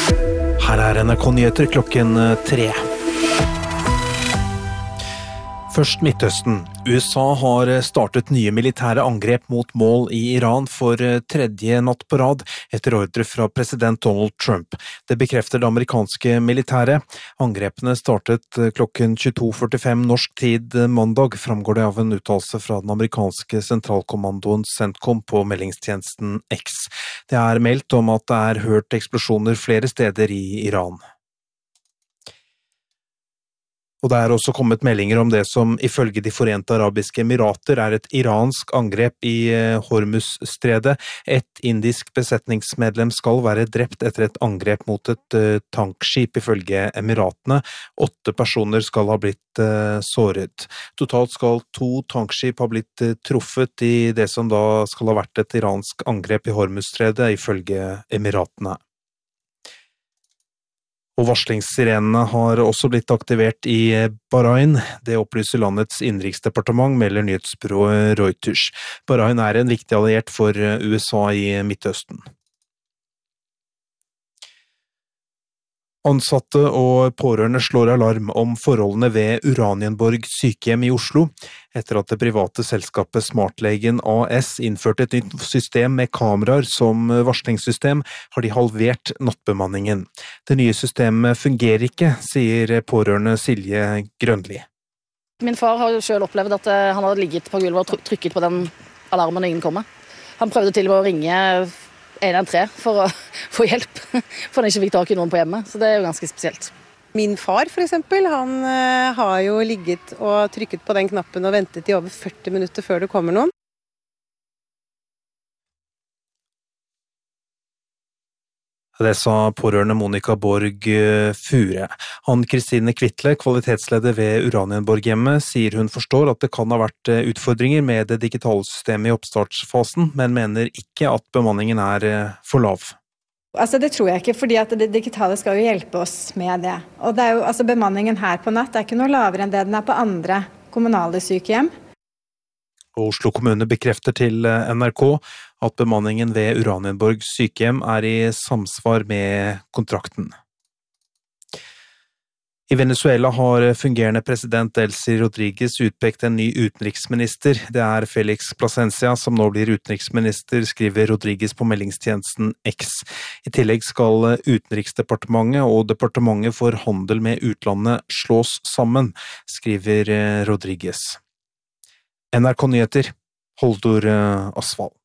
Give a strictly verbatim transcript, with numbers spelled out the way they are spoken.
Her er N R K-nyheter klokken tre. Først Midtøsten. U S A har startet nye militære angrep mot mål i Iran for tredje natt på rad, etter ordre fra president Donald Trump. Det bekrefter det amerikanske militæret. Angrepene startet klokken tjueto førtifem norsk tid mandag, framgår det av en uttalelse fra den amerikanske sentralkommandoen CENTCOM på meldingstjenesten X. Det er meldt om at det er hørt eksplosjoner flere steder i Iran. Og det er også kommet meldinger om det som ifølge de Forente Arabiske Emirater er et iransk angrep i Hormuz-stredet. Et indisk besetningsmedlem skal være drept etter et angrep mot et tankskip ifølge Emiratene. Åtte personer skal ha blitt såret. Totalt skal to tankskip ha blitt truffet i det som da skal ha vært et iransk angrep i Hormuz-stredet ifølge Emiratene. Og varslingssirenene har også blitt aktivert i Bahrain. Det opplyser landets innenriksdepartement, melder nyhetsbyrået Reuters. Bahrain er en viktig alliert for U S A i Midtøsten. Ansatte og pårørende slår alarm om forholdene ved Uranienborg sykehjem i Oslo, etter at det private selskapet Smartlegen A S innførte et nytt system med kameraer som varslingssystem, har de halvert nattbemanningen. Det nye systemet fungerer ikke, sier pårørende Silje Grønli. Min far har jo selv opplevd at han hadde ligget på gulvet og trykket på den alarmen når ingen kommer. Han prøvde til og med å ringe en en tre for å få hjelp, for han ikke fikk tak i noen på hjemmet, så det er jo ganske spesielt. Min far for eksempel, han uh, har jo ligget og trykket på den knappen og ventet i over førti minutter før det kommer noen. Det sa pårørende Monica Borg Fure. Ann-Kristine Kvittle, kvalitetsleder ved Uranienborghjemmet, sier hun forstår at det kan ha vært utfordringer med det digitale systemet i oppstartsfasen, men mener ikke at bemanningen er for lav. Altså det tror jeg ikke, fordi at det digitale skal jo hjelpe oss med det. Og det er jo, altså bemanningen her på natt er ikke noe lavere enn det den er på andre kommunale sykehjem. Og Oslo kommune bekrefter til N R K at bemanningen ved Uranienborg sykehjem er i samsvar med kontrakten. I Venezuela har fungerende president Delcy Rodriguez utpekt en ny utenriksminister. Det er Felix Plasencia som nå blir utenriksminister, skriver Rodriguez på meldingstjenesten X. I tillegg skal Utenriksdepartementet og Departementet for handel med utlandet slås sammen, skriver Rodriguez. N R K-nyheter, Holdor Asfald.